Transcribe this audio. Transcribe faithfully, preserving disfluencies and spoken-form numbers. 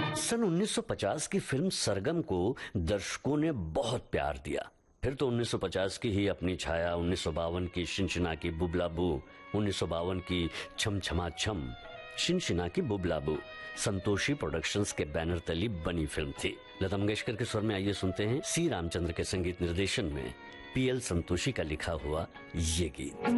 सन उन्नीस सौ पचास की फिल्म सरगम को दर्शकों ने बहुत प्यार दिया। फिर तो उन्नीस सौ पचास की ही अपनी छाया, उन्नीस सौ बावन की शिनशिना की बुबलाबू, उन्नीस सौ बावन की छम छमा छम, शिनशिना की बुबलाबू संतोषी प्रोडक्शंस के बैनर तले बनी फिल्म थी। लता मंगेशकर के स्वर में आइए सुनते हैं सी रामचंद्र के संगीत निर्देशन में पी एल संतोषी का लिखा हुआ ये गीत।